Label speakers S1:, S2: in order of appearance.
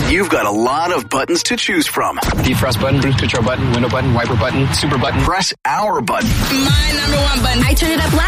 S1: You've got a lot of buttons to choose from.
S2: Defrost button, cruise control button, window button, wiper button, super button.
S1: Press our button.
S3: My number one button. I turn it up loud.